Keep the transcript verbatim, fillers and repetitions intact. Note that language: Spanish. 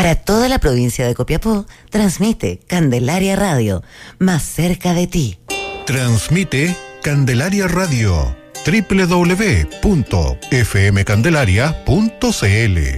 Para toda la provincia de Copiapó, transmite Candelaria Radio, más cerca de ti. Transmite Candelaria Radio, doble u doble u doble u punto f m candelaria punto c l.